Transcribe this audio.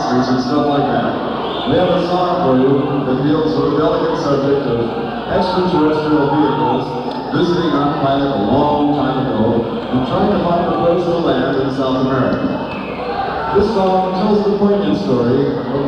monsters and stuff like that. We have a song for you that deals with the delicate subject of extraterrestrial vehicles visiting our planet a long time ago and trying to find a place to land in South America. This song tells the poignant story of